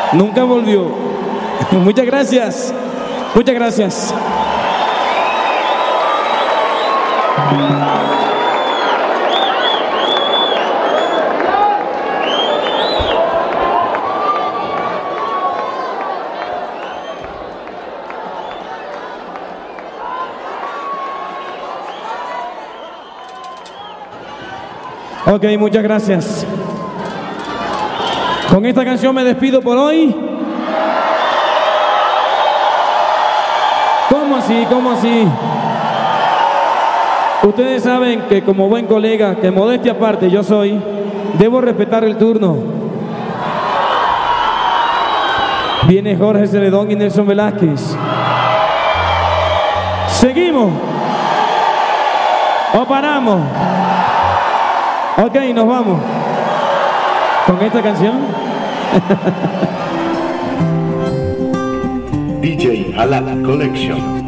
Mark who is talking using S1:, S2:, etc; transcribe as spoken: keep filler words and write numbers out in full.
S1: Nunca volvió. Muchas gracias. Muchas gracias. Ok, muchas gracias. Con esta canción me despido por hoy. ¿Cómo así? ¿Cómo así? Ustedes saben que como buen colega, que modestia aparte yo soy, debo respetar el turno. Viene Jorge Celedón y Nelson Velázquez. ¿Seguimos? ¿O paramos? Ok, nos vamos. ¿Con esta canción?
S2: D J Halal Collection.